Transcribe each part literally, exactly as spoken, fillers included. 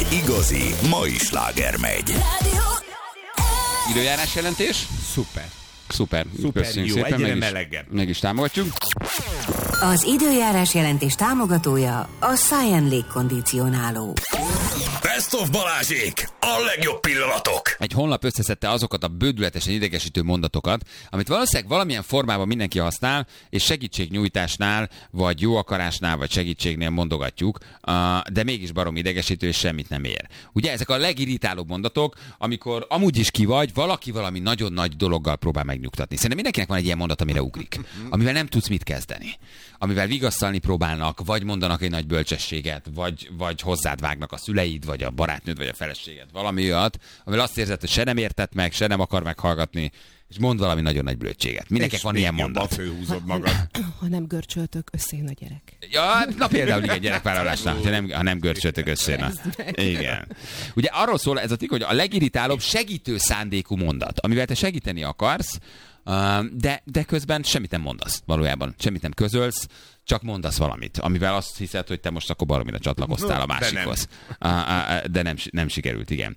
igazi mai sláger megy. Időjárás jelentés? Szuper. Szuper. Szuper, Köszönjük jó, szépen, egyre meg is, melegebb. meg is támogatjuk. Az időjárás jelentés támogatója a Science légkondicionáló. Best of Balázsék! A legjobb pillanatok! Egy honlap összeszedte azokat a bődületesen idegesítő mondatokat, amit valószínűleg valamilyen formában mindenki használ, és segítségnyújtásnál, vagy jó akarásnál, vagy segítségnél mondogatjuk, de mégis barom idegesítő, és semmit nem ér. Ugye ezek a legirritálóbb mondatok, amikor amúgy is ki vagy, valaki valami nagyon nagy dologgal próbál megnyugtatni. Szerintem mindenkinek van egy ilyen mondat, amire ugrik, amivel nem tudsz mit kezdeni. Amivel vigasztalni próbálnak, vagy mondanak egy nagy bölcsességet, vagy, vagy hozzád vágnak a szüleid, vagy a barátnőd, vagy a feleséged. Valami olyat, amivel azt érzed, hogy se nem értett meg, se nem akar meghallgatni, és mond valami nagyon nagy blödséget. Mindenkinek van ilyen mondat. Főhúzod magad. Ha nem görcsöltök, összejön a gyerek. Ja, na például igen, gyerekvállalásnál, ha nem, ha nem görcsöltök össze. Igen. Ugye arról szól ez a tik, hogy a legirritálóbb segítő szándékú mondat, amivel te segíteni akarsz, de, de közben semmit nem mondasz valójában. Semmit nem közölsz, csak mondasz valamit, amivel azt hiszed, hogy te most akkor baromira csatlakoztál a másikhoz. De nem, nem sikerült, igen.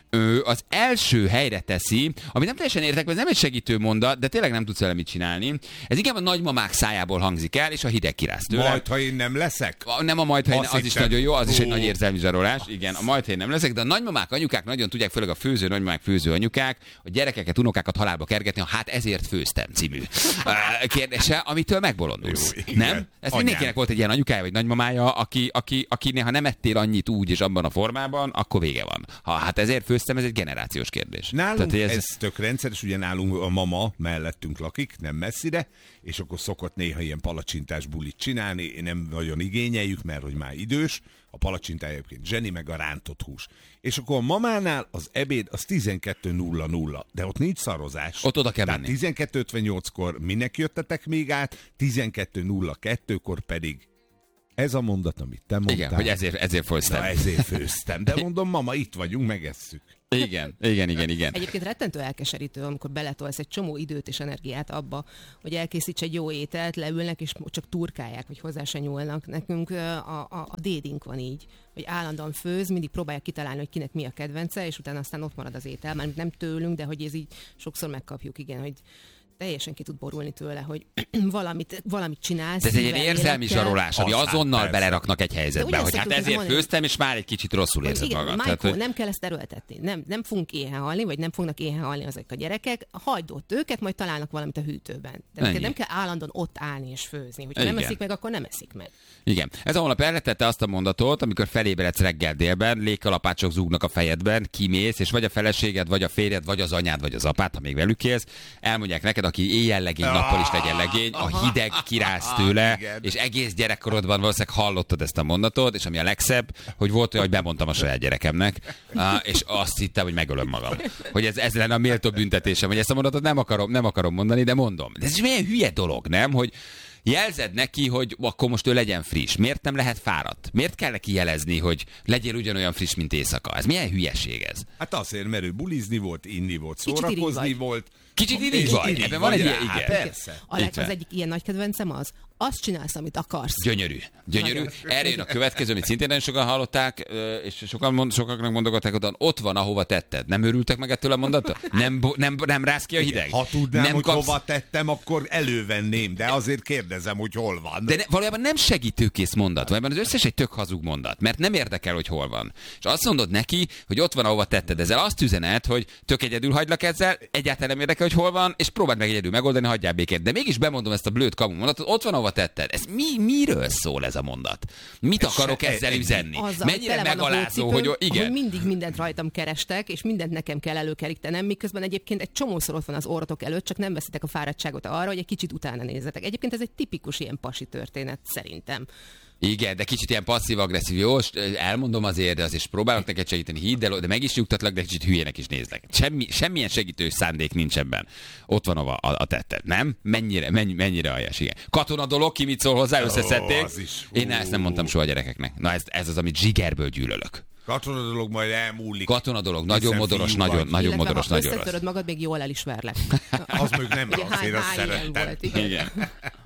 Ő az első helyre teszi, ami nem teljesen értek, ez nem egy segítő mondat, de tényleg nem tudsz vele mit csinálni. Ez inkább a nagymamák szájából hangzik el, és a hideg kiráz tőle. Majd, ha én nem leszek? A, nem a majd, ha én, az is sem. nagyon jó, az Ó. is egy nagy érzelmi zsarolás. Igen, a majd, ha én nem leszek, de a nagymamák, anyukák nagyon tudják, főleg a főző nagymamák, főző anyukák, a gyerekeket, unokákat halálba kergetni, a hát ezért főztem című kérdése, amitől megbolondulsz. Jó, nem? Ez mindenkinek volt egy ilyen anyukája vagy nagymamája, aki, aki, aki néha nem ettél annyit úgy és abban a formában, akkor vége van. Ha hát ezért főztem, ez egy generáció kérdés. Nálunk Tehát, ez... ez tök rendszeres, ugye nálunk a mama mellettünk lakik, nem messzire, és akkor szokott néha ilyen palacsintás bulit csinálni, nem nagyon igényeljük, mert hogy már idős, a palacsintája egyébként zseni, meg a rántott hús. És akkor a mamánál az ebéd az tizenkettő nulla nulla, de ott nincs szarozás. Ott oda kell menni. tizenkettő ötvennyolckor minek jöttetek még át, tizenkettő nulla kettőkor pedig ez a mondat, amit te mondtál. Igen, hogy ezért, ezért főztem. Na, ezért főztem. De mondom, mama, itt vagyunk, megesszük. Igen, igen, igen, igen. Egyébként rettentő elkeserítő, amikor beletolsz egy csomó időt és energiát abba, hogy elkészíts egy jó ételt, leülnek és csak turkálják, hogy hozzá se nyúlnak. Nekünk a, a, a dédink van így, hogy állandóan főz, mindig próbálják kitalálni, hogy kinek mi a kedvence, és utána aztán ott marad az étel. Már nem tőlünk, de hogy ez így sokszor megkapjuk, igen, hogy teljesen ki tud borulni tőle, hogy valamit, valamit csinálsz. De ez egy ilyen érzelmi zsarolás, ami Aztán azonnal persze. beleraknak egy helyzetbe, hogy hát ezért főztem, és már egy kicsit rosszul érzed igen, magad. Michael, Tehát, hogy... nem kell ezt erőltetni. Nem, nem fogunk éhen halni, vagy nem fognak éhen halni ezek a gyerekek. Hagyd ott őket, majd találnak valamit a hűtőben. De neked nem kell állandóan ott állni és főzni. Hogyha nem eszik meg, akkor nem eszik meg. Igen. Ez a honlap elretette azt a mondatot, amikor felébredsz reggel délben, légkalapácsok zúgnak a fejedben, kimész, és vagy a feleséged, vagy a férjed, vagy az anyád, vagy az apád, ha még velük élsz, elmondják neked, aki éjjel legény, nappal is legyen legény, a hideg kiráz tőle, és egész gyerekkorodban valószínűleg hallottad ezt a mondatot, és ami a legszebb, hogy volt olyan, hogy bemondtam a saját gyerekemnek, és azt hittem, hogy megölöm magam. Hogy ez, ez lenne a méltó büntetésem, hogy ezt a mondatot nem akarom, nem akarom mondani, de mondom. De ez is milyen hülye dolog, nem? Hogy jelzed neki, hogy akkor most ő legyen friss. Miért nem lehet fáradt? Miért kell neki jelezni, hogy legyél ugyanolyan friss, mint éjszaka? Ez milyen hülyeség ez? Hát azért, mert ő bulizni volt, inni volt, szórakozni volt. Kicsit irigy vagy. Ebben van egy ilyen, igen. Persze. A leg, az egyik ilyen nagy kedvencem az, azt csinálsz, amit akarsz. Gyönyörű. Gyönyörű. Erre jön a következő, amit szintén nagyon sokan hallották, és sokan mond, sokaknak mondogatták, hogy ott van, ahova tetted. Nem örültek meg ettől a mondattól? Nem, nem, nem rász ki a hideg? Ha tudnám, nem hogy kapsz... hova tettem, akkor elővenném, de azért kérdezem, hogy hol van. De ne, valójában nem segítőkész mondat, valójában az összes egy tök hazug mondat, mert nem érdekel, hogy hol van. És azt mondod neki, hogy ott van, ahova tetted. Ezzel azt üzenet, hogy tök egyedül hagylak ezzel, egyáltalán nem érdekel, hogy hol van, és próbáld meg egyedül megoldani, hagyjál békét. De mégis bemondom ezt a blőd kamu mondatot, ott van, ahova tetted. Ez mi, miről szól ez a mondat? Mit ez akarok se, ezzel üzenni? Azzal, mennyire megalázó, hogy igen. Hogy mindig mindent rajtam kerestek, és mindent nekem kell előkerítenem, miközben egyébként egy csomószor ott van az orrotok előtt, csak nem veszitek a fáradtságot arra, hogy egy kicsit utána nézzetek. Egyébként ez egy tipikus ilyen pasi történet, szerintem. Igen, de kicsit ilyen passzív-agresszív. Jó, elmondom azért, de azért próbálok neked segíteni, hidd el, de meg is nyugtatlak, de kicsit hülyének is nézlek. Semmi, semmilyen segítő szándék nincs ebben. Ott van a, a, a tetted, nem? Mennyire, mennyi, mennyire aljas, igen. Katona dolog, ki mit szól hozzá, összeszedték. Oh, Én ezt nem mondtam soha a gyerekeknek. Na ez, ez az, amit zsigerből gyűlölök. Katona dolog majd elmúlik. Katona dolog, nagyon modoros, nagyon, nagyon modoros, nagyon rossz. Összetöröd magad, még jól el is verlek. Az még nem Ugye azért, azt szerettem. Volt, igen. igen.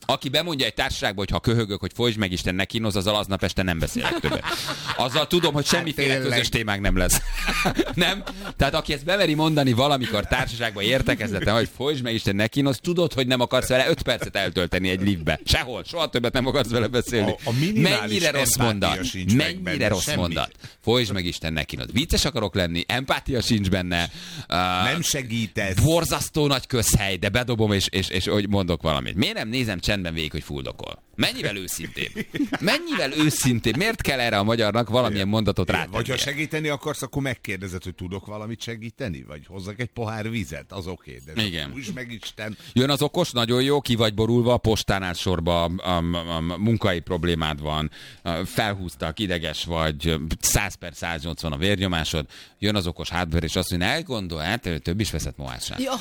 Aki bemondja egy társaságba, hogy ha köhögök, hogy folytsd meg Isten, ne kínoz, azzal aznap este nem beszélek többet. Azzal tudom, hogy semmiféle Hát közös témánk nem lesz. Nem? Tehát aki ezt bemeri mondani valamikor társaságban értekezleten, hogy folytsd meg Isten, ne kínoz, tudod, hogy nem akarsz vele öt percet eltölteni egy liftbe. Sehol, soha többet nem akarsz vele beszélni. A, a mennyire rossz mondat. Mennyire rossz semmi. mondat. Folytsd meg Isten, ne kínoz. Vicces akarok lenni, empátia sincs benne. Uh, nem segítesz. Borzasztó nagy közhely, de bedobom, és, és, és hogy mondok valamit. Miért nem nézem csendben végig, hogy fuldokol? Mennyivel őszintén? Mennyivel őszintén? Miért kell erre a magyarnak valamilyen mondatot rátennie? Vagy ha segíteni akarsz, akkor megkérdezed, hogy tudok valamit segíteni? Vagy hozzak egy pohár vizet? Az oké. Okay, igen. Úgyis meg Isten. Jön az okos, nagyon jó, ki vagy borulva, a postánál sorba, a, a, a munkai problémád van, felhúztak, ideges vagy, száz per száznyolcvan a vérnyomásod, jön az okos hátbőr, és azt mondja, elgondol, hát több is veszett moását. Ja.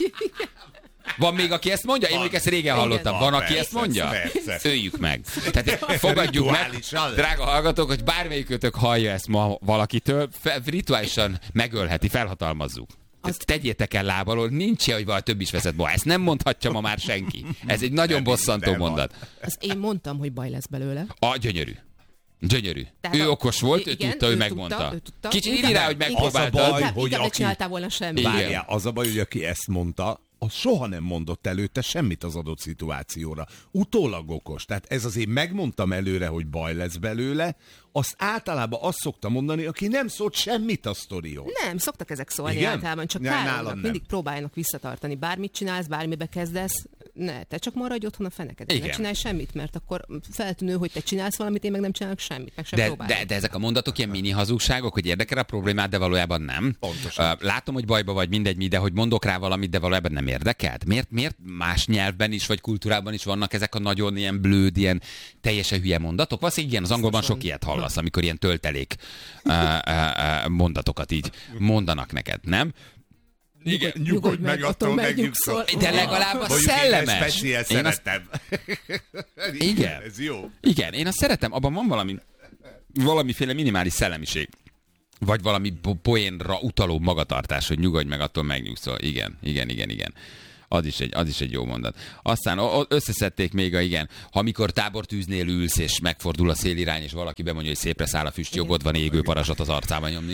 Van még, aki ezt mondja? Én még ezt régen hallottam. Van, aki ezt mondja? Persze. Öljük meg. Tehát fogadjuk meg, drága hallgatók, hogy bármelyikőtök hallja ezt ma valakitől, fe, rituálisan megölheti, felhatalmazzuk. Azt tegyétek el lábalól, nincs ilyen, hogy valami több is veszett ma. Ezt nem mondhatja ma már senki. Ez egy nagyon bosszantó mondat. Azt én mondtam, hogy baj lesz belőle. A gyönyörű. Gyönyörű. Tehát ő a, okos volt, igen, ő tudta, ő, ő megmondta. Tudta, ő tudta. Kicsit írj rá, hogy megpróbáltad. Az a baj, Inkább, hogy inkább aki- ne csináltál volna semmit. Várjál, az a baj, hogy aki ezt mondta, az soha nem mondott előtte semmit az adott szituációra. Utólag okos. Tehát ez azért megmondtam előre, hogy baj lesz belőle, azt általában azt szokta mondani, aki nem szólt semmit a sztoriról. Nem, szoktak ezek szólni Igen? általában, csak Ne, nálam káromnak, nem. mindig próbálnak visszatartani. Bármit csinálsz, bármibe kezdesz, ne, te csak maradj otthon a fenekeden. Ne Igen. csinálj semmit, mert akkor feltűnő, hogy te csinálsz valamit, én meg nem csinálok semmit, meg sem De, próbálok. de, de ezek a mondatok ilyen mini hazugságok, hogy érdekel a problémát, de valójában nem. Pontosan. Uh, Látom, hogy bajba vagy, mindegy mi, de hogy mondok rá valamit, de valójában nem érdekelt. Miért, miért más nyelvben is, vagy kultúrában is vannak ezek a nagyon ilyen blőd, ilyen teljesen hülye mondatok? Valószínűleg igen, az angolban sok ilyet hallasz, amikor ilyen töltelék uh, uh, uh, mondatokat így mondanak neked, nem? Igen. Nyugodj meg, attól megnyugszol. De legalább a Mondjuk én szellemes. ezt speciál Én azt- szeretem. Igen. Ez jó. Igen, én azt szeretem, abban van valami, valamiféle minimális szellemiség. Vagy valami po- poénra utaló magatartás, hogy nyugodj meg, attól megnyugszol. Igen, igen, igen, igen. Az is egy, az is egy jó mondat. Aztán o- o- összeszedték még a igen, ha amikor tábortűznél ülsz, és megfordul a szélirány, és valaki bemondja, hogy szépre száll a füst, jogod van égő parazsat az arcába nyomni.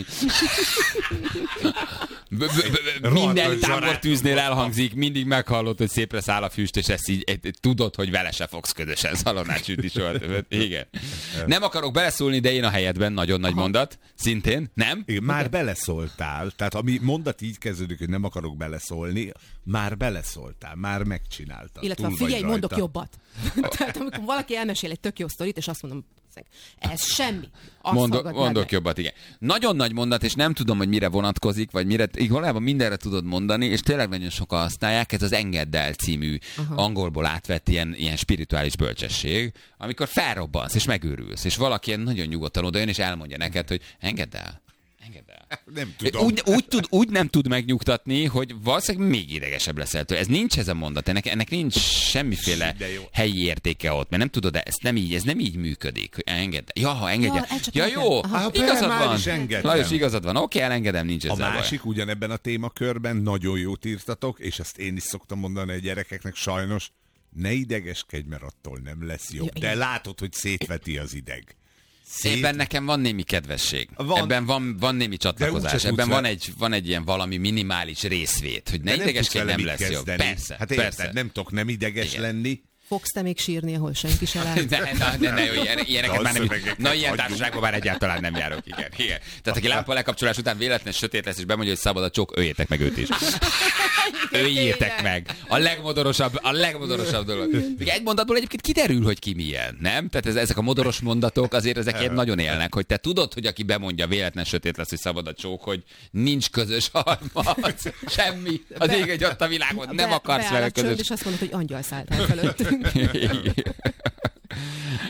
B- b- b- Minden tábortűznél elhangzik, mindig meghallod, hogy szépre száll a füst, és ezt így e- e- tudod, hogy vele se fogsz közösen szalonnát sütni soha többet. Igen. Nem akarok beleszólni, de én a helyedben nagyon nagy mondat. Szintén, nem? Igen, már beleszóltál, tehát ami mondat így kezdődik, hogy nem akarok beleszólni, már beleszóltál, már megcsináltad. Illetve Túl figyelj, vagy mondok rajta. jobbat. Tehát amikor valaki elmesél egy tök jó sztorit, és azt mondom, ez semmi. Azt Mondok, hallgadd mondok meg. jobbat, igen. Nagyon nagy mondat, és nem tudom, hogy mire vonatkozik, vagy mire, valójában mindenre tudod mondani, és tényleg nagyon sokan használják, ez az Engedd el című Aha. angolból átvett ilyen, ilyen spirituális bölcsesség, amikor felrobbansz, és megőrülsz, és valaki ilyen nagyon nyugodtan odajön, és elmondja neked, hogy engedd el. Engedd el. Nem tudom. Úgy, úgy, tud, úgy nem tud megnyugtatni, hogy valószínűleg még idegesebb leszel tőle. Ez nincs ez a mondat, ennek, ennek nincs semmiféle De jó. helyi értéke ott, mert nem tudod, de ez nem így, ez nem így működik. Hogy engedd. Ja, ha engedje. Ja, el csak Ja, engedd. jó, Aha. Hát, igazad már van. is engedtem. Lajos, igazad van. Oké, elengedem, nincs A ezzel másik ugyanebben a témakörben nagyon jót írtatok, és ezt én is szoktam mondani a gyerekeknek, sajnos, ne idegeskedj, mert attól nem lesz jobb. Ja, De igen. látod, hogy szétveti az ideg. baj. Ebben nekem van némi kedvesség. Van. Ebben van, van némi csatlakozás. úgyse Ebben tudsz van vele- egy, van egy ilyen valami minimális részvét, hogy ne De nem tudsz idegeskedj, vele nem mit lesz jobb. kezdeni. Persze, Hát érted, persze. nem tudok nem ideges Igen. lenni. Fogsz te még sírni, ahol senki se lát? Ne, ne, ne, ne, jó, ilyen, ilyeneket már nem, Dalszövegeket na, ilyen hagyjuk. társaságban már egyáltalán nem járok, igen, igen. Tehát aki lámpa lekapcsolás után véletlen sötét lesz, és bemondja, hogy szabad a csók, öljétek meg őt is. Öljétek meg. A legmodorosabb, a legmodorosabb dolog. Még egy mondatból egyébként kiderül, hogy ki milyen, nem? Tehát ez, ezek a modoros mondatok azért ezek ilyen nagyon élnek, hogy te tudod, hogy aki bemondja, véletlen sötét lesz, hogy szabad a csók, hogy nincs közös harmad, semmi. Az ég egy ott a világon, nem Be- akarsz beáll vele a csönd, közös. és azt mondod, hogy angyal szállt el fölöttünk.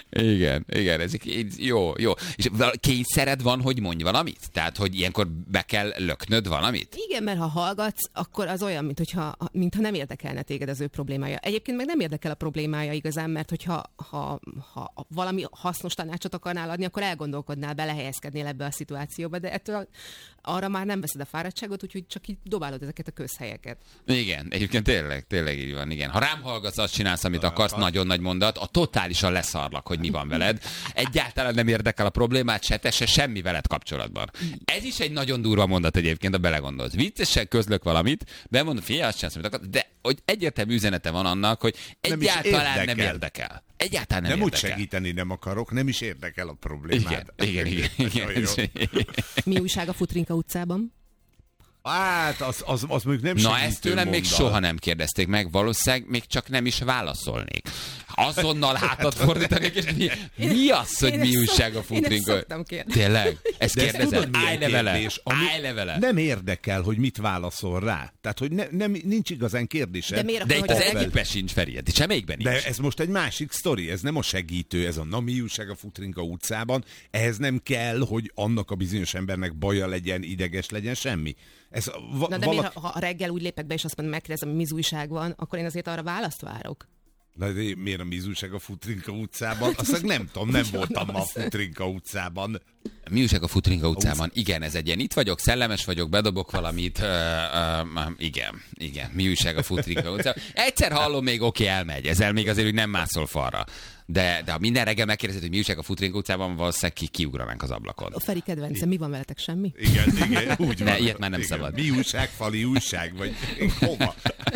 Igen, igen, ez így jó, jó. És kényszered van, hogy mondj valamit? Tehát, hogy ilyenkor be kell löknöd valamit? Igen, mert ha hallgatsz, akkor az olyan, mintha, mintha nem érdekelne téged az ő problémája. Egyébként meg nem érdekel a problémája igazán, mert hogyha ha, ha valami hasznos tanácsot akarnál adni, akkor elgondolkodnál, belehelyezkednél ebbe a szituációba, de ettől arra már nem veszed a fáradtságot, úgyhogy csak így dobálod ezeket a közhelyeket. Igen, egyébként tényleg, tényleg így van, igen. Ha rám hallgatsz, azt csinálsz, amit akarsz, nagyon nagy mondat, a totálisan leszarlak, hogy mi van veled. Egyáltalán nem érdekel a problémát, se te, se semmi veled kapcsolatban. Ez is egy nagyon durva mondat egyébként, ha belegondolsz. Viccesen közlök valamit, bemondom, figyelj, azt csinálsz, amit akarsz, de hogy egyértelmű üzenete van annak, hogy egyáltalán nem, nem érdekel. Egyáltalán nem, nem érdekel. úgy segíteni nem akarok, nem is érdekel a problémát. Igen, igen, igen. igen. Mi újság a Futrinka utcában? Hát, az, az, az mondjuk nem segítő Na, ezt tőlem mondat. még soha nem kérdezték meg, valószínűleg még csak nem is válaszolnék. Azonnal hátat fordítanék, és mi, mi az, hogy mi újság a Futrinka? Én ezt szoktam kérdezni. Tényleg? Ezt De ezt kérdezed? tudod, milyen Állj le vele! kérdés, ami Állj le vele! Nem érdekel, hogy mit válaszol rá. Tehát, hogy ne, nem, nincs igazán kérdése. De miért De akkor, itt az hogy a- egyikben sincs, Feri, itt semmelyikben nincs. De ez most egy másik sztori, ez nem a segítő, ez a na mi újság a Futrinka utcában. Ehhez nem kell, hogy annak a bizonyos embernek baja legyen, ideges legyen, semmi. Ez va- Na de valaki... miért, ha, ha reggel úgy lépek be, és azt mondom, megkérdezem, hogy mi újság van, akkor én azért arra választ várok. Na, de miért a mi újság a Futrinka utcában? Azt nem tudom, nem voltam ma a Futrinka utcában. Mi újság a Futrinka utcában? Igen, ez egy ilyen, itt vagyok, szellemes vagyok, bedobok valamit. Uh, uh, igen, igen, mi újság a Futrinka utcában? Egyszer hallom, még oké, okay, elmegy. Ezzel még azért úgy nem mászol falra. De, de ha minden reggel megkérdezed, hogy mi újság a Futrinka utcában, valószínűleg ki, kiugranánk az ablakon. A Feri kedvence, mi van veletek, semmi? Igen, igen, úgy Ne, van. ilyet már nem igen. szabad. Mi újság, fali újság, vagy hova?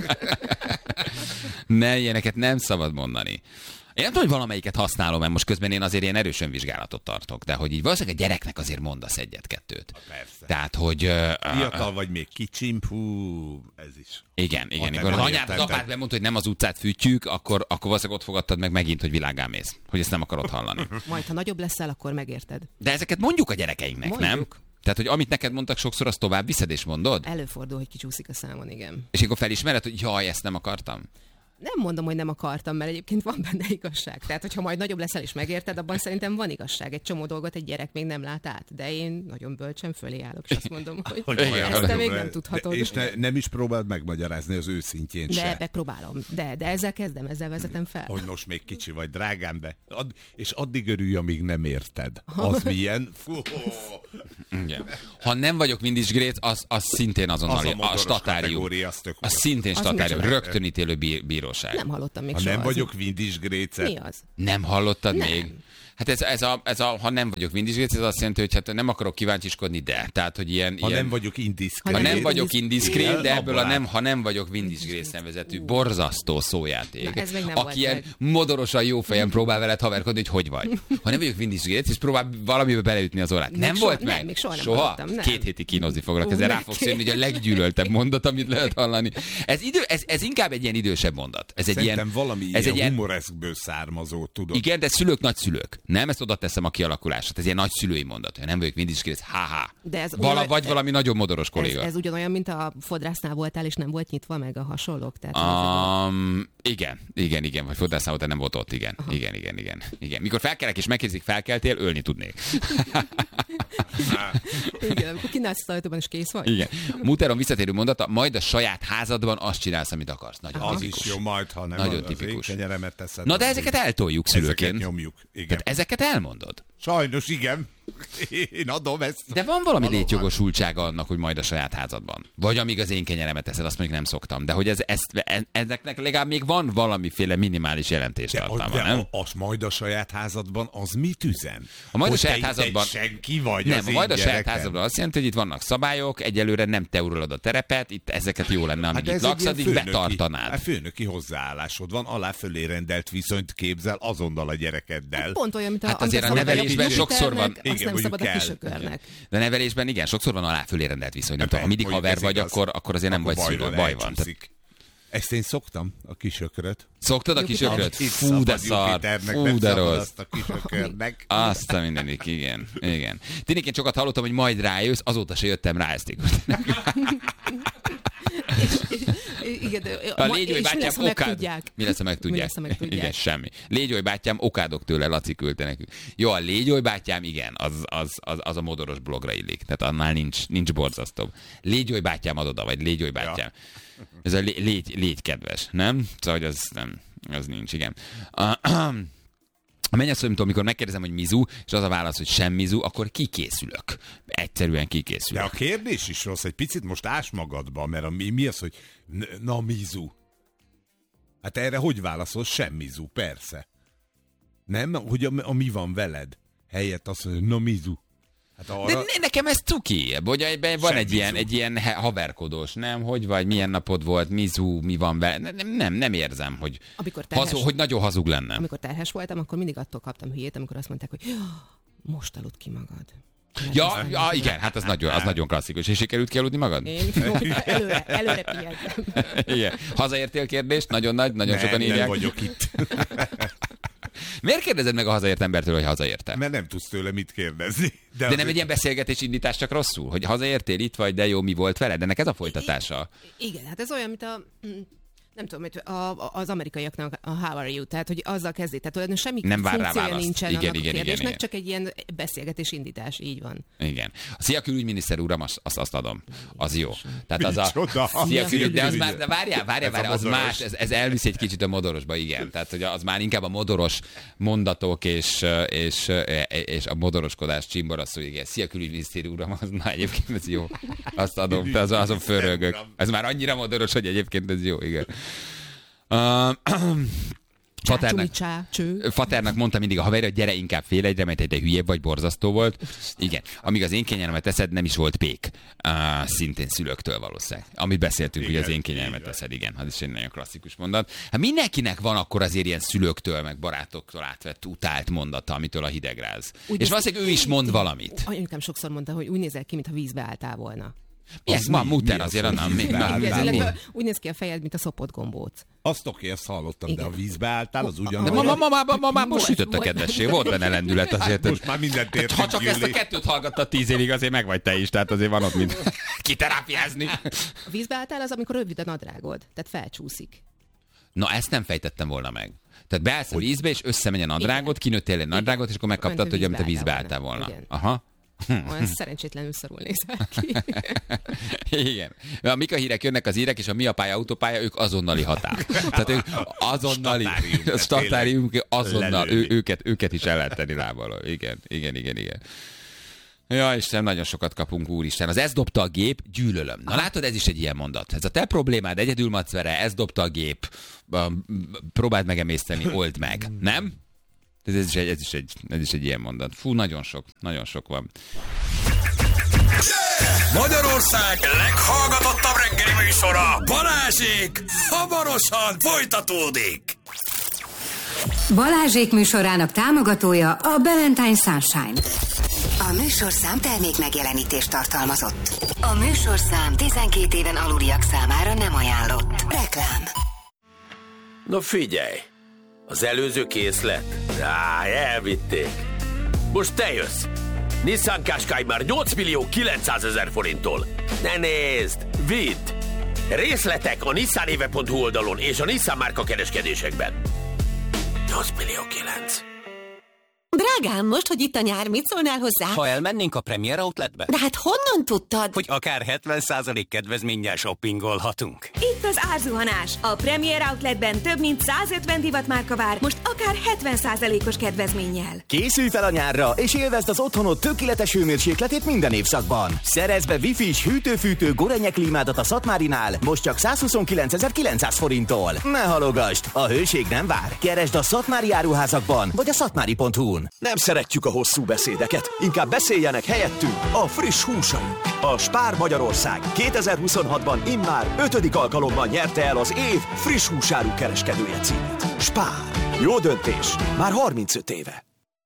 Ne, ilyeneket nem szabad mondani. Én nem tudom, hogy valamelyiket használom, mert most közben én azért ilyen erősen vizsgálatot tartok, de hogy így valószínűleg a gyereknek azért mondasz egyet-kettőt. Persze. Tehát, hogy... Uh, Fiatal vagy még kicsim, hú, ez is. igen, igen. Ha Amikor te az nem anyád, az érted. apád bemondta, hogy nem az utcát fűtjük, akkor, akkor valószínűleg ott fogadtad meg megint, hogy világgá mész. Hogy ezt nem akarod hallani. Majd, ha nagyobb leszel, akkor megérted. De ezeket mondjuk a gyerekeinknek, Mondjuk. nem? Tehát, hogy amit neked mondtak sokszor, azt tovább viszed és mondod? Előfordul, hogy kicsúszik a számon, igen. És akkor felismered, hogy jaj, ezt nem akartam. Nem mondom, hogy nem akartam, mert egyébként van benne igazság. Tehát, hogyha majd nagyobb leszel és megérted, abban szerintem van igazság. Egy csomó dolgot egy gyerek még nem lát át, de én nagyon bölcsen fölé állok, és azt mondom, hogy, Hogy Igen, ezt te olyan. még nem tudhatod. De, és ne, nem is próbáld megmagyarázni az őszintjén De se. megpróbálom. De, de ezzel kezdem, ezzel vezetem fel. Hogy most még kicsi vagy, drágám, de ad, és addig örülj, amíg nem érted. Az milyen? Fú, Igen. Ha nem vagyok Windisgrét, az, az szintén azonnal az a a, a modoros statárium. kategória, az tök Az szintén Az statárium. micsoda? Rögtönítélő bí- bíróság. Nem hallottam még Ha soha. nem az- vagyok Windisgrécet, Mi az? Nem hallottad Nem. még? Hát ez, ez, a, ez a, ha nem vagyok Windisgrét, ez azt jelenti, hogy hát nem akarok kíváncsiskodni, de. Tehát, hogy ilyen... ha ilyen nem vagyok indiszkrét. ha nem Igen. vagyok indiszkrét, Igen, de ebből a abból nem, áll. ha nem vagyok Windisgrét nevezetű borzasztó szójáték. Na, ez még nem aki volt ilyen meg. modorosan jó fejen próbál veled haverkodni, hogy hogy vagy. Ha nem vagyok Windisgrét, és próbál valamibe beleütni az órát. Nem soha- volt nem, meg? még soha nem Soha? hallottam, nem. Két hétig kínozni foglak, Ú, ezzel rá ne fogsz két. jönni, hogy a leggyűlöltebb mondat, amit lehet hallani. Ez, idő, ez, ez inkább egy ilyen idősebb mondat. Ez egy Szerintem ilyen, valami ez ilyen egy ilyen humoreszkből származó, tudod. igen, de szülők, nagyszülők. Nem, ezt oda teszem a kialakulását. Ez ilyen nagyszülői mondat. hogy Nem vagyok Windisgrét, ha-ha. De ez Vala, olyan- vagy valami nagyon modoros Ez, kolléga. ez ugyanolyan, mint a fodrásznál voltál, és nem volt nyitva meg a hasonlók? Tehát Um, igen, igen, igen, vagy fodrásznál nem volt ott, igen. Igen, igen, igen, igen. Mikor felkelek és megkérdezik, felkeltél, ölni tudnék. igen, amikor kínálsz az ajtóban, és kész vagy? Igen. Muteron visszatérő mondata, majd a saját házadban azt csinálsz, amit akarsz. Nagyon Az tipikus. is jó, majd, ha nem Nagyon az én tipikus. kenyeremet teszed. Na de az ezeket így. eltoljuk Ezeket szülőként. nyomjuk, igen. Tehát ezeket elmondod. Sajnos igen. Én adom ezt. De van valami Valóban. létjogosultsága annak, hogy majd a saját házadban. Vagy amíg az én kenyeremet teszed, azt mondjuk nem szoktam. De hogy ez, ezt, e- ezeknek legalább még van valamiféle minimális De, jelentéstartalma, de nem? az majd a saját házadban, az mit üzen? A majd a Hogy saját te itt házadban- egy senki vagy Nem, az a én majd a saját gyerekem. házadban azt jelenti, hogy itt vannak szabályok, egyelőre nem te uralod a terepet, itt ezeket jó lenne, amíg Hát itt ez laksz, egy addig ilyen főnöki- betartanád. hát főnöki hozzáállásod van, alá-fölé rendelt viszonyt képzel azonnal a gyerekeddel. Pont olyan, mint a, Hát azért amit a szabad nevelésben Jupiternek, sokszor van- azt Igen, nem mondjuk szabad a kell. kisökörnek. De nevelésben igen, sokszor van alá fölé rendelt viszony. Nem De tudom, ha mindig mondjuk haver ez vagy, igaz. akkor, akkor azért nem Akkor vagy szülő, bajban baj van. Tehát, elcsúszik. Ezt én szoktam, a kisökröt. szoktad a Jupiter. kisökröt? Itt Fú, de szabad szar. Jupiternek, Fú, nem de szabad rossz. azt a kisökörnek. Azt a mindenik, igen. igen. Tényleg én sokat hallottam, hogy majd rájössz, azóta se jöttem rá ezt. És, és, Igen, a Légyói bátyám okád. Mi lesz, ha megtudják? Mi lesz, ha megtudják? Igen, semmi. Légyói bátyám okádok tőle, Laci küldte nekünk. Jó, a Légyói bátyám, igen, az, az, az, az a modoros blogra illik. Tehát annál nincs, nincs borzasztóbb. Légyói bátyám ad oda, vagy Légyói bátyám. Ja. Ez a légy, légy kedves, nem? Szóval, hogy az nem, az nincs, igen. A mennyasszony, mint amikor megkérdezem, hogy mizu, és az a válasz, hogy sem mizu, akkor kikészülök. Egyszerűen kikészülök. De a kérdés is rossz, egy picit most ás magadba, mert a, mi, mi az, hogy na mizu? Hát erre hogy válaszol? Sem mizu, persze. Nem? Hogy a, a mi van veled? Helyett azt mondja, na mizu. Hát arra... De ne, nekem ez cuki, hogy ebben van egy ilyen, egy ilyen haverkodós, nem? Hogy vagy, milyen napod volt, mizu, mi van vele. Nem, nem, nem érzem, hogy, terhes, hazug, hogy nagyon hazug lenne. Amikor terhes voltam, akkor mindig attól kaptam hülyét, amikor azt mondták, hogy most aludt ki magad. Ja, ja, igen, hát az nagyon, az nagyon klasszikus. És sikerült kialudni magad? Én előre, előre pihentem. Igen. Hazaértél kérdést? Nagyon nagy, nagyon nem, sokan írják. Nem vagyok itt. Miért kérdezed meg a hazaért embertől, hogy hazaérte? Mert nem tudsz tőle mit kérdezni. De, de nem egy ilyen beszélgetés indítás csak rosszul? Hogy hazaértél, itt vagy, de jó, mi volt veled? De ennek ez a folytatása. Igen, hát ez olyan, mint a... Nem tudom, hogy a, az amerikaiaknak a how are you, tehát hogy azzal kezdi, tehát semmi nem vár funkciója rá nincsen igen, annak igen, a kérdésnek, igen, igen. csak egy ilyen beszélgetés indítás, így van. Igen. A szia külügyminiszter uram, azt, azt adom. Az jó. Tehát az a... Micsoda? Szia külügy, de az már, de várjál, várjál, Ez a várjál, az modoros. más, ez, ez elvisz egy kicsit a modorosba, igen. Tehát, hogy az már inkább a modoros mondatok és, és, és a modoroskodás csimboraszó, igen. Szia külügyminiszter uram, az na egyébként ez jó. Azt adom, de az, azon fölrögök. Ez már annyira modoros, hogy egyébként ez jó, igen. Uh, Faternak, Faternak mondta mindig a haverja, hogy gyere inkább fél egyre, mert te hülyébb vagy, borzasztó volt. Igen. Amíg az én kényelmet teszed, nem is volt pék. Uh, szintén szülőktől valószínűleg. Amit beszéltünk, igen, hogy az én kényelmet teszed, igen. Az is egy nagyon klasszikus mondat. Hát mindenkinek van akkor azért ilyen szülőktől, meg barátoktól átvett utált mondata, amitől a hidegráz. Úgy és valószínűleg ő is mond valamit. Anyukám sokszor mondta, hogy úgy nézel ki, mintha vízbe álltál volna. Ez ma muter azért, annál még. Úgy néz ki a fejed, mint a szopott gombóc. Azt oké, ezt hallottam, igen. De a vízbe álltál, az ugyanaz. De ma, ma, ma, ma, ma már most sütött a kedvesség, volt benne lendület azért. Most már mindent értünk, ha csak ezt a kettőt hallgattad tíz évig, azért meg vagy te is, tehát azért van ott mit kiterápiázni. A vízbe álltál az, amikor rövid a nadrágod, tehát felcsúszik. Na, ezt nem fejtettem volna meg. Tehát beállsz a vízbe, és összemegy a nadrágod, kinőttél egy nadrágot, és akkor megkaptad, hogy amit a vízbe álltál volna. Aha. Olyan szerencsétlenül szarul nézel ki. Igen. A Mika hírek jönnek az hírek, és a Mi a pálya, autópálya, ők azonnali határ. Tehát ők azonnali, a statárium, azonnal, ő, őket, őket is el lehet tenni lábalól. Igen, igen, igen, igen. Ja, Isten, nagyon sokat kapunk, úristen. Az ez dobta a gép, gyűlölöm. Na látod, ez is egy ilyen mondat. Ez a te problémád, egyedül macvere, ez dobta a gép, próbáld megemészteni, old meg. Nem? Ez, ez, is egy, ez, is egy, ez is egy ilyen mondat. Fú, nagyon sok, nagyon sok van. Yeah! Magyarország leghallgatottabb reggeli műsora, Balázsék, hamarosan folytatódik. Balázsék műsorának támogatója a Valentine Sunshine. A műsorszám termék megjelenítést tartalmazott. A műsorszám tizenkét éven aluliak számára nem ajánlott. Reklám. Na figyelj! Az előző készlet? Á, elvitték. Most te jössz. Nissan Qashqai már nyolc millió kilencszázezer forinttól. Ne nézd, vidd! Részletek a nissanéve pont hu oldalon és a Nissan márka kereskedésekben. nyolc millió kilenc. Drágám, most, hogy itt a nyár, mit szólnál hozzá? Ha elmennénk a Premier Outletbe? De hát honnan tudtad? Hogy akár hetven százalék kedvezménnyel shoppingolhatunk. Itt az árzuhanás. A Premier Outletben több mint százötven divatmárka vár, most akár hetven százalékos kedvezménnyel. Készülj fel a nyárra, és élvezd az otthonod tökéletes hőmérsékletét minden évszakban. Szerezd be Wi-Fi-s hűtő-fűtő Gorenje klímádat a Szatmárinál, most csak százhuszonkilencezer-kilencszáz forinttól. Ne halogasd, a hőség nem vár. Keresd a Szatmári áruházakban, vagy a szatmári pont hu-n. Nem szeretjük a hosszú beszédeket, inkább beszéljenek helyettünk a friss húsaink. A Spár Magyarország kétezer-huszonhatban immár ötödik alkalommal nyerte el az év friss húsáru kereskedője címét. Spár. Jó döntés. Már harmincöt éve.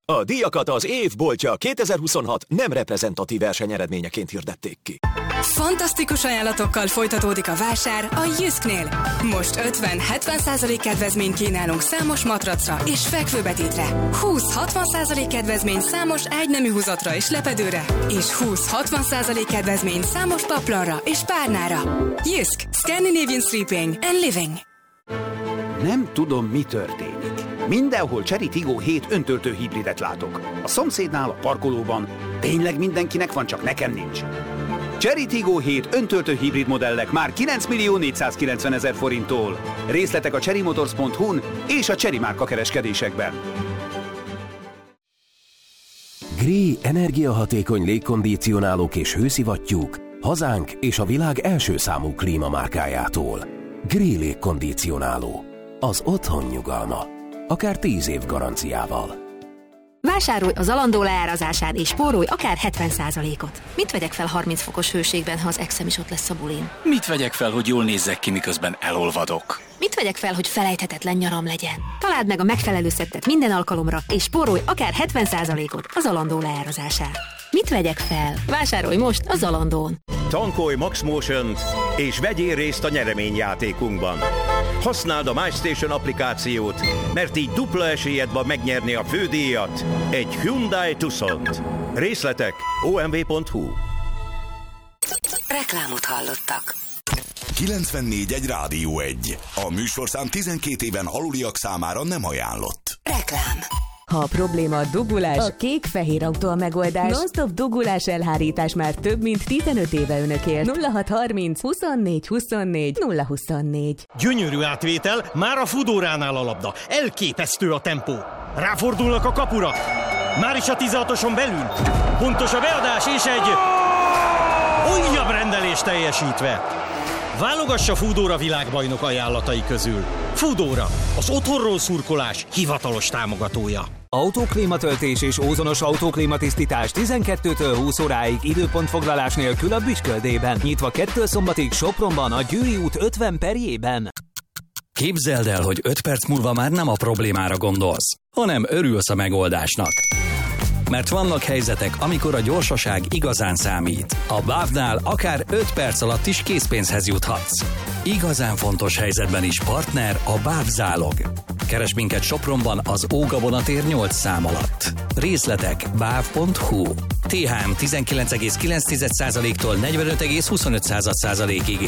A díjakat az év boltja kétezer-huszonhat nem reprezentatív versenyeredményeként hirdették ki. Fantasztikus ajánlatokkal folytatódik a vásár a Jysknél. Most ötven-hetven százalék kedvezményt kínálunk számos matracra és fekvőbetétre, húsz-hatvan százalék kedvezmény számos ágynemű húzatra és lepedőre, és húsz-hatvan százalék kedvezmény számos paplanra és párnára. Jysk, Scandinavian Sleeping and Living. Nem tudom, mi történik. Mindenhol Chery Tiggo hét öntöltő hibridet látok. A szomszédnál, a parkolóban. Tényleg mindenkinek van, csak nekem nincs. Chery Tiggo hét öntöltő hibrid modellek már kilenc millió négyszázkilencvenezer forinttól. Részletek a chery motors pont hu-n és a Chery márka kereskedésekben. Gree energiahatékony légkondicionálók és hőszivattyúk hazánk és a világ első számú klímamárkájától. Gree légkondicionáló. Az otthon nyugalma. Akár tíz év garanciával. Vásárolj az Zalando leárazásán és spórolj akár hetven százalékot. Mit vegyek fel harminc fokos hőségben, ha az exem is ott lesz a bulin? Mit vegyek fel, hogy jól nézzek ki, miközben elolvadok? Mit vegyek fel, hogy felejthetetlen nyaram legyen? Találd meg a megfelelő szettet minden alkalomra, és spórolj akár hetven százalékot a Zalando leárazásán. Mit vegyek fel? Vásárolj most a Zalandón. Tankolj MaxMotion-t, és vegyél részt a nyereményjátékunkban. Használd a MyStation applikációt, mert így dupla esélyed van megnyerni a fődíjat, egy Hyundai Tucsont. Részletek o m v pont h u. Reklámot hallottak. kilencvennégy egy Rádió egy. A műsorszám tizenkét éven aluliak számára nem ajánlott. Reklám. Ha a probléma a dugulás, a kék-fehér autó a megoldás. Non-stop dugulás elhárítás már több mint tizenöt éve önökért. nulla hat harminc huszonnégy huszonnégy nulla huszonnégy. Gyönyörű átvétel, már a Foodóránál a labda. Elképesztő a tempó. Ráfordulnak a kapura. Már is a tizenhatoson belül. Pontos a beadás és egy újabb rendelés teljesítve. Válogassa Foodóra világbajnok ajánlatai közül. Foodóra, az otthonról szurkolás hivatalos támogatója. Autóklímatöltés és ózonos autóklímatisztítás tizenkettőtől húsz óráig időpontfoglalás nélkül a Büsköldében. Nyitva kettő szombatig Sopronban a Győri út ötven perjében. Képzeld el, hogy öt perc múlva már nem a problémára gondolsz, hanem örülsz a megoldásnak. Mert vannak helyzetek, amikor a gyorsaság igazán számít. A bávnál akár öt perc alatt is készpénzhez juthatsz. Igazán fontos helyzetben is partner a BÁV Zálog. Keresd minket Sopronban az Ógabonatér nyolc szám alatt. Részletek báv pont hu. té há em tizenkilenc egész kilenc százaléktól negyvenöt egész huszonöt százalékig.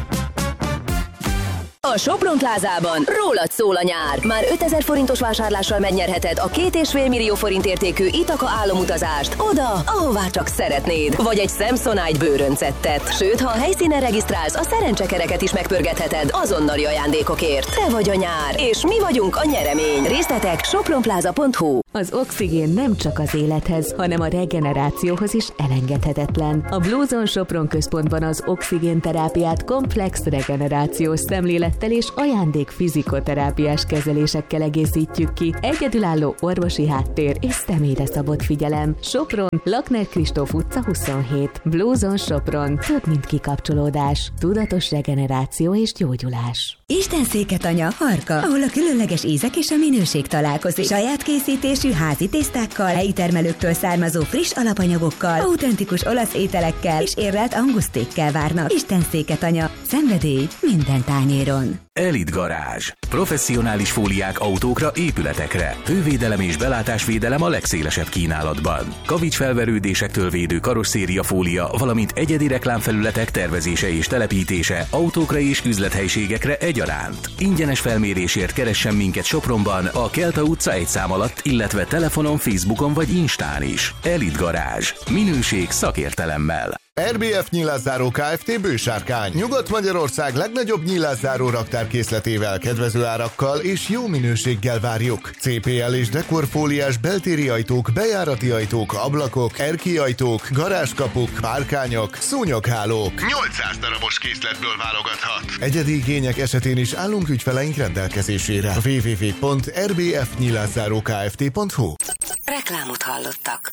A Sopron Plázában rólad szól a nyár. Már ötezer forintos vásárlással megnyerheted a két és fél millió forint értékű Itaka álomutazást oda, ahová csak szeretnéd. Vagy egy Samsonite bőröncettet. Sőt, ha a helyszínen regisztrálsz, a szerencsekereket is megpörgetheted azonnali ajándékokért. Te vagy a nyár, és mi vagyunk a nyeremény. Részletek sopronpláza pont hu. Az oxigén nem csak az élethez, hanem a regenerációhoz is elengedhetetlen. A Blue Zone Sopron központban az oxigénterápiát komplex regenerációs szemlélettel és ajándék fizikoterápiás kezelésekkel egészítjük ki. Egyedülálló orvosi háttér és személyre szabott figyelem. Sopron, Lakner Kristóf utca huszonhét. Blue Zone Sopron. Több, mint kikapcsolódás. Tudatos regeneráció és gyógyulás. Istenszéket anya, Harka, ahol a különleges ízek és a minőség találkozik. Saját készítésű házi tésztákkal, helyi termelőktől származó friss alapanyagokkal, autentikus olasz ételekkel és érlelt angusztékkel várnak. Istenszéket anya, szenvedély minden tányéron. Elite Garázs. Professzionális fóliák autókra, épületekre. Hővédelem és belátásvédelem a legszélesebb kínálatban. Kavicsfelverődésektől védő karosszéria fólia, valamint egyedi reklámfelületek tervezése és telepítése autókra és üzlethelyiségekre egyaránt. Ingyenes felmérésért keressen minket Sopronban, a Kelta utca egy szám alatt, illetve telefonon, Facebookon vagy Instán is. Elite Garázs. Minőség szakértelemmel. er bé ef Nyilászáró Kft. Bősárkány. Nyugat-Magyarország legnagyobb nyilászáró raktárkészletével, kedvező árakkal és jó minőséggel várjuk. cé pé el és dekorfóliás beltéri ajtók, bejárati ajtók, ablakok, erkélyajtók, garázskapuk, párkányok, szúnyoghálók. nyolcszáz darabos készletből válogathat. Egyedi igények esetén is állunk ügyfeleink rendelkezésére. double-u double-u double-u pont er bé ef nyilászáró kft pont hu. Reklámot hallottak.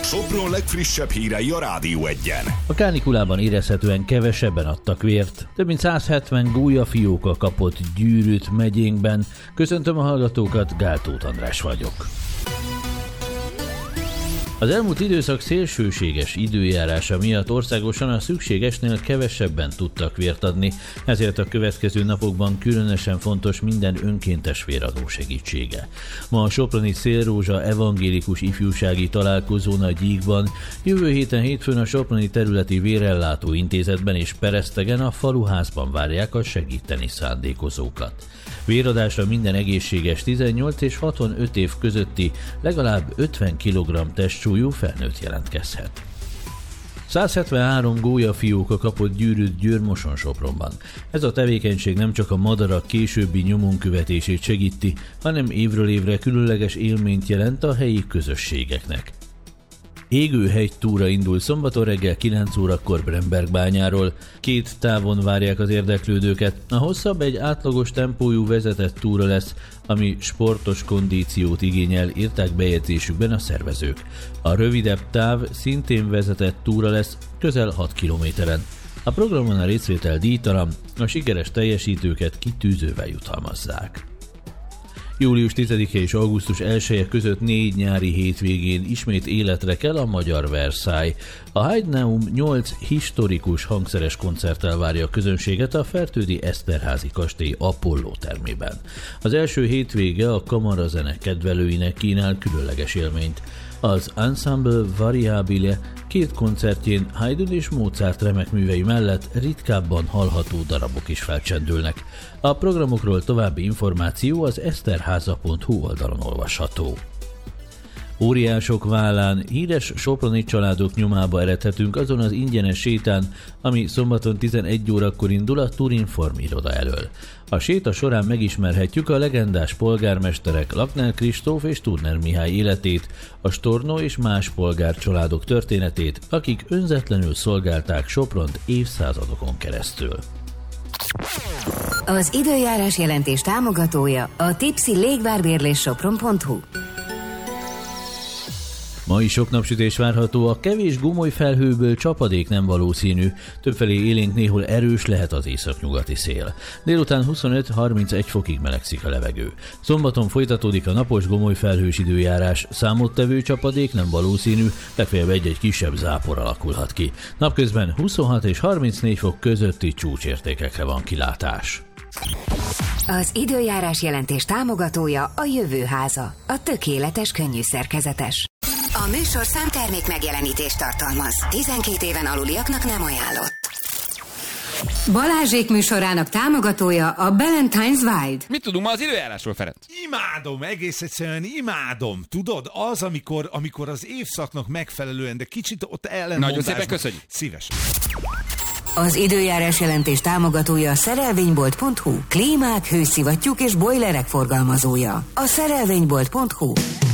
Sopron legfrissebb hírei a Rádió Egyen. A kánikulában érezhetően kevesebben adtak vért. Több mint száz hetven gólyafióka kapott Gyűrűt megyénkben. Köszöntöm a hallgatókat, Gál Tóth András vagyok. Az elmúlt időszak szélsőséges időjárása miatt országosan a szükségesnél kevesebben tudtak vért adni, ezért a következő napokban különösen fontos minden önkéntes véradó segítsége. Ma a soproni Szélrózsa evangélikus ifjúsági találkozón a Gyíkban, jövő héten hétfőn a soproni területi vérellátó intézetben és Peresztegen a faluházban várják a segíteni szándékozókat. Véradásra minden egészséges tizennyolc és hatvanöt év közötti legalább ötven kilogramm testsúlyú felnőtt jelentkezhet. száz hetvenhárom gólyafióka kapott Gyűrűt Győr-Moson-Sopronban. Ez a tevékenység nem csak a madarak későbbi nyomon követését segíti, hanem évről évre különleges élményt jelent a helyi közösségeknek. Égőhegy túra indul szombaton reggel kilenc órakor Brembergbányáról. Két távon várják az érdeklődőket. A hosszabb egy átlagos tempójú vezetett túra lesz, ami sportos kondíciót igényel, írták bejegyzésükben a szervezők. A rövidebb táv szintén vezetett túra lesz, közel hat kilométeren. A programon a részvétel díjtalan, a sikeres teljesítőket kitűzővel jutalmazzák. július tizedike és augusztus elseje között négy nyári hétvégén ismét életre kell a magyar Versailles. A Heideneum nyolc historikus hangszeres koncerttel várja a közönséget a Fertődi Eszterházy kastély Apollo termében. Az első hétvége a kamarazene kedvelőinek kínál különleges élményt. Az Ensemble Variabile két koncertjén Haydn és Mozart remek művei mellett ritkábban hallható darabok is felcsendülnek. A programokról további információ az eszterháza pont hu oldalon olvasható. Óriások vállán híres soproni családok nyomába eredhetünk azon az ingyenes sétán, ami szombaton tizenegy órakor indul a Turinform iroda elől. A séta során megismerhetjük a legendás polgármesterek Lakner Kristóf és Turner Mihály életét, a Stornó és más polgárcsaládok történetét, akik önzetlenül szolgálták Sopront évszázadokon keresztül. Az időjárás jelentés támogatója a Tipsy légvárbérlés sopron pont hu. Ma is sok napsütés várható, a kevés gomoly felhőből csapadék nem valószínű, többfelé élénk néhol erős lehet az északnyugati szél. Délután huszonöt-harmincegy fokig melegszik a levegő. Szombaton folytatódik a napos gomoly felhős időjárás, számottevő csapadék nem valószínű, legfeljebb egy-egy kisebb zápor alakulhat ki. Napközben huszonhat és harmincnégy fok közötti csúcsértékekre van kilátás. Az időjárás jelentés támogatója a Jövőháza, a tökéletes könnyű szerkezetes. A műsor számtermék megjelenítést tartalmaz. tizenkét éven aluliaknak nem ajánlott. Balázsék műsorának támogatója a Ballantines Wild. Mit tudunk ma az időjárásról, Ferenc? Imádom, egész egyszerűen imádom. Tudod, az, amikor, amikor az évszaknak megfelelően, de kicsit ott ellenmondásban. Nagyon szépen köszönjük. Szívesen. Az időjárás jelentés támogatója a szerelvénybolt pont hu. Klímák, hőszivattyúk és bojlerek forgalmazója. A szerelvénybolt pont hu.